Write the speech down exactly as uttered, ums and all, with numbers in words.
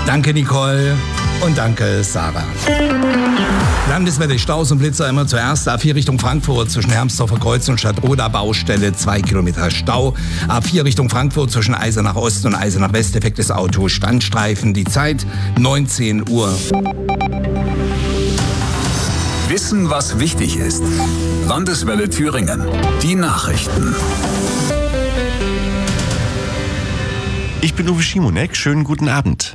Danke, Nicole. Und danke, Sarah. Landeswelle, Staus und Blitzer immer zuerst. A vier Richtung Frankfurt zwischen Hermsdorfer Kreuz und Stadtroda Baustelle, zwei Kilometer Stau. A vier Richtung Frankfurt zwischen Eisenach Ost und Eisenach West, defektes Auto, Standstreifen. Die Zeit neunzehn Uhr. Wissen, was wichtig ist. Landeswelle Thüringen. Die Nachrichten. Ich bin Uwe Schimonek. Schönen guten Abend.